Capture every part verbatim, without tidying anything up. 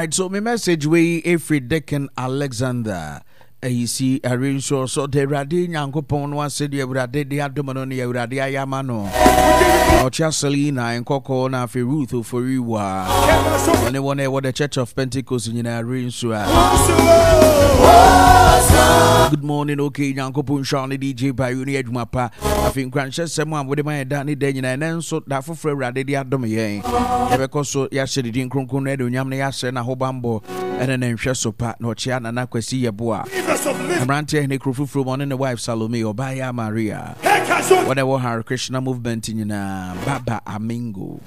Right, so my message we every Deacon Alexander. You see, I really sure so the Radi Yankopon was said you would have did the Abdomen, you would have the Ayamano. Or Chaselina and Coco na for Ruth for you were. When they want to the Church of Pentecost in a ring. Good morning, okay, Yankopon Shani D J by Uni Edmapa. I think Grandchester someone with my Danny Daniel and then so that for Radi the Abdomen. Because so yesterday didn't Cronconedo, Yamni Yasen, a Hobambo, and then Chesopa, no Chiana Naquesi Yabua. Amrante and Nekrufu from one and the wife Salome or Baya Maria. Whatever her Krishna movement in Baba Amingo.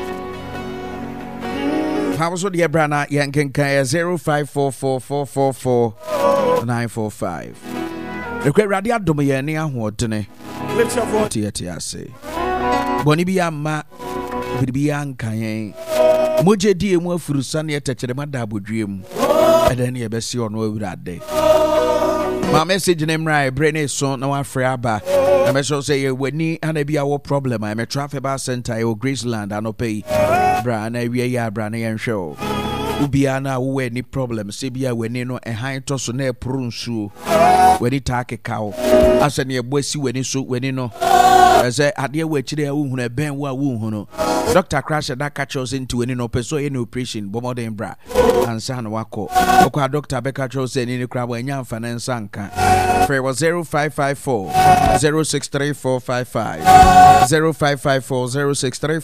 How was the Abrana Yankin Kaya zero five four four four four four nine four five? The great Radia Domiania Watene. Lift your voice. Tiatiase. Bonibia Ma Bibian Kayen. Moje di mo furusani etechere madabu dream. And then you best see on over that day. My message name right, brain son, no one free aba. I may say, when ni and be our problem. I'm a traffic bar center, or Graceland, I no pay. Bran, I we are branny and show. Ubiana, who any problem, Sibia, when you know a high toss on air prune shoe. When he take a cow, I said, near Boissy when he suit when you know. As I at the way today, who have been wa woo. Doctor Crash that catches into any no person any operation, Bomodem Bra, and San Wako. Oka Doctor Becca chose any crab when young finance anka. Frey was zero five five four zero six three four five five zero five five four zero six three